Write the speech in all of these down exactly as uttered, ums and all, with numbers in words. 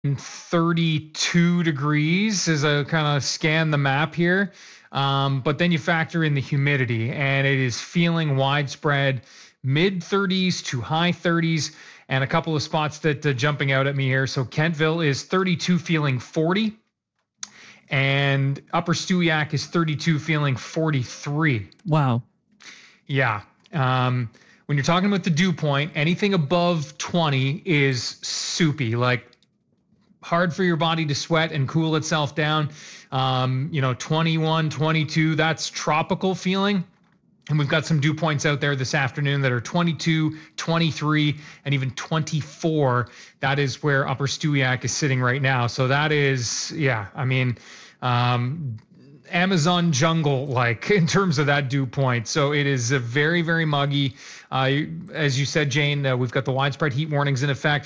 thirty-two degrees as I kind of scan the map here. Um, but then you factor in the humidity, and it is feeling widespread mid thirties to high thirties, and a couple of spots that uh, jumping out at me here. So Kentville is thirty-two, feeling forty, and Upper Stewiacke is thirty-two, feeling forty-three. Wow. Yeah. Um, when you're talking about the dew point, anything above twenty is soupy, like hard for your body to sweat and cool itself down. Um, you know, twenty-one, twenty-two, that's tropical feeling. And we've got some dew points out there this afternoon that are twenty-two, twenty-three, and even twenty-four. That is where Upper Stewiacke is sitting right now. So that is, yeah, I mean, um, Amazon jungle like in terms of that dew point. So it is a very, very muggy. Uh, as you said, Jane, uh, we've got the widespread heat warnings in effect.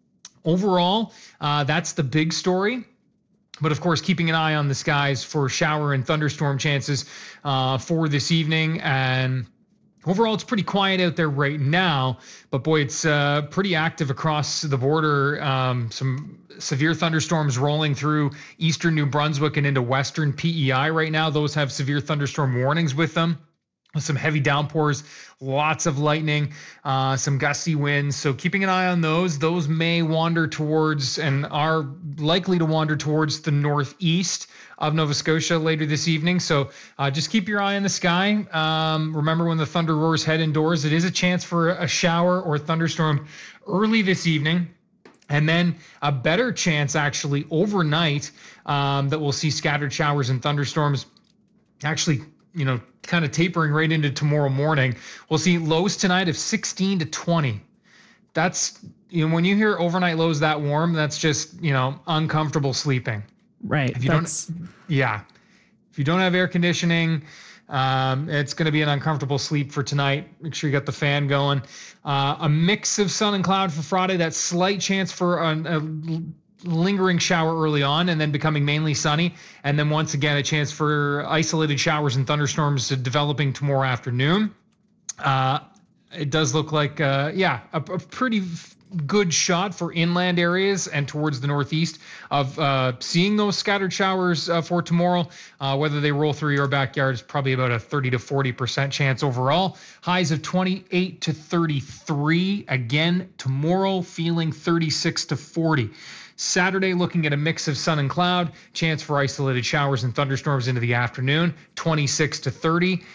Overall, uh, that's the big story. But of course, keeping an eye on the skies for shower and thunderstorm chances uh, for this evening. And overall, it's pretty quiet out there right now. But boy, it's uh, pretty active across the border. Um, some severe thunderstorms rolling through eastern New Brunswick and into western P E I right now. Those have severe thunderstorm warnings with them. Some heavy downpours, lots of lightning, uh, some gusty winds. So keeping an eye on those. Those may wander towards and are likely to wander towards the northeast of Nova Scotia later this evening. So uh, just keep your eye on the sky. Um, remember, when the thunder roars, head indoors. It is a chance for a shower or thunderstorm early this evening. And then a better chance actually overnight um, that we'll see scattered showers and thunderstorms actually, you know, kind of tapering right into tomorrow morning. We'll see lows tonight of sixteen to twenty. That's, you know, when you hear overnight lows that warm, that's just, you know, uncomfortable sleeping. Right. If you that's... don't, yeah. If you don't have air conditioning, um, it's going to be an uncomfortable sleep for tonight. Make sure you got the fan going. Uh, a mix of sun and cloud for Friday. That slight chance for a, a lingering shower early on and then becoming mainly sunny. And then once again, a chance for isolated showers and thunderstorms developing tomorrow afternoon. Uh, it does look like, uh, yeah, a, a pretty good shot for inland areas and towards the northeast of uh, seeing those scattered showers uh, for tomorrow. Uh, whether they roll through your backyard is probably about a thirty to forty percent chance overall. Highs of twenty-eight to thirty-three. Again, tomorrow feeling thirty-six to forty. Saturday, looking at a mix of sun and cloud, chance for isolated showers and thunderstorms into the afternoon, twenty-six to thirty.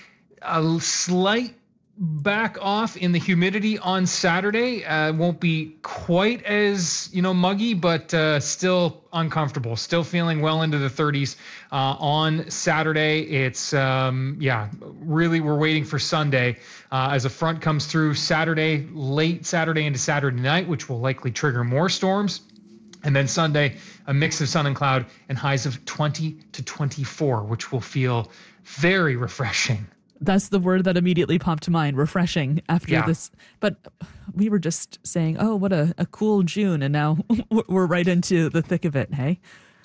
A slight back off in the humidity on Saturday. Uh, won't be quite as, you know, muggy, but uh, still uncomfortable. Still feeling well into the thirties uh, on Saturday. It's, um, yeah, really we're waiting for Sunday uh, as a front comes through Saturday, late Saturday into Saturday night, which will likely trigger more storms. And then Sunday, a mix of sun and cloud and highs of twenty to twenty-four, which will feel very refreshing. That's the word that immediately popped to mind, refreshing, after yeah. this. But we were just saying, oh, what a, a cool June. And now we're right into the thick of it, hey?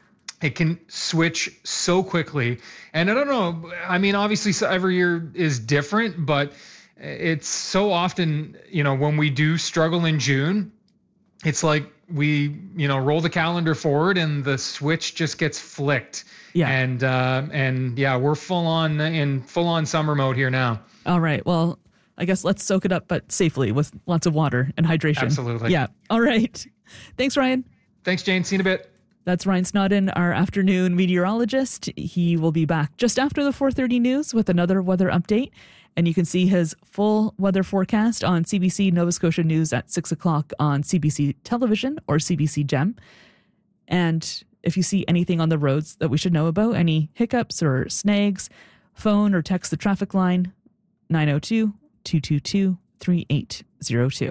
It can switch so quickly. And I don't know, I mean, obviously every year is different, but it's so often, you know, when we do struggle in June, it's like we, you know, roll the calendar forward and the switch just gets flicked. Yeah. And, uh, and yeah, we're full on in full on summer mode here now. All right. Well, I guess let's soak it up, but safely with lots of water and hydration. Absolutely. Yeah. All right. Thanks, Ryan. Thanks, Jane. See you in a bit. That's Ryan Snodden, our afternoon meteorologist. He will be back just after the four thirty news with another weather update. And you can see his full weather forecast on C B C Nova Scotia News at six o'clock on C B C Television or C B C Gem. And if you see anything on the roads that we should know about, any hiccups or snags, phone or text the traffic line nine oh two, two two two, three eight zero two.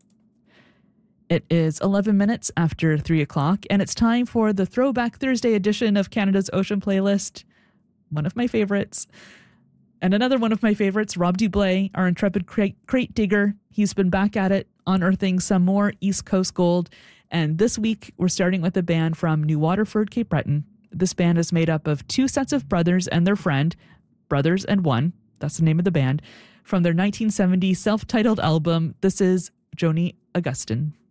It is eleven minutes after three o'clock, and it's time for the Throwback Thursday edition of Canada's Ocean Playlist. One of my favorites. And another one of my favorites, Rob Dublé, our intrepid crate, crate digger. He's been back at it, unearthing some more East Coast gold. And this week, we're starting with a band from New Waterford, Cape Breton. This band is made up of two sets of brothers and their friend, Brothers and One, that's the name of the band, from their nineteen seventy self-titled album. This is Joni Augustin.